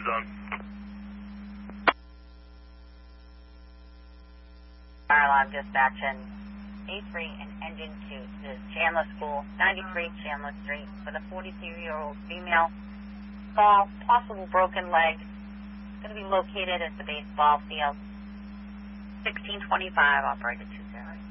zone. Airline dispatching A3 and engine 2 to Chandler School, 93 Chandler Street, for the 42-year-old female. Fall, possible broken leg. Going to be located at the baseball field. 1625, operator 20.